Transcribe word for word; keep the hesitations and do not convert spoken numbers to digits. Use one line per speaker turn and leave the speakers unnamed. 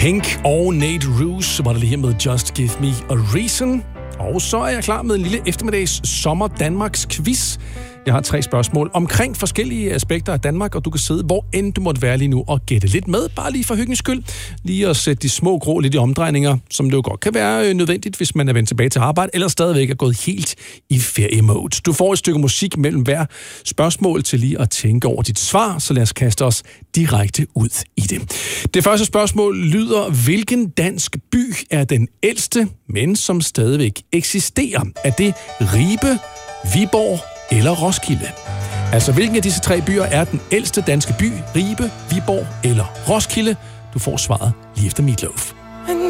Pink og Nate Roos var der lige her med Just Give Me a Reason. Og så er jeg klar med en lille eftermiddags sommer Danmarks quiz. Jeg har tre spørgsmål omkring forskellige aspekter af Danmark, og du kan sidde, hvor end du måtte være lige nu, og gætte lidt med, bare lige for hyggens skyld. Lige at sætte de små grå lidt i omdrejninger, som det jo godt kan være nødvendigt, hvis man er vendt tilbage til arbejde, eller stadigvæk er gået helt i feriemode. Du får et stykke musik mellem hver spørgsmål til lige at tænke over dit svar, så lad os kaste os direkte ud i det. Det første spørgsmål lyder: hvilken dansk by er den ældste, men som stadigvæk eksisterer? Er det Ribe, Viborg eller Roskilde? Altså, hvilken af disse tre byer er den ældste danske by? Ribe, Viborg eller Roskilde? Du får svaret lige efter Meatloaf.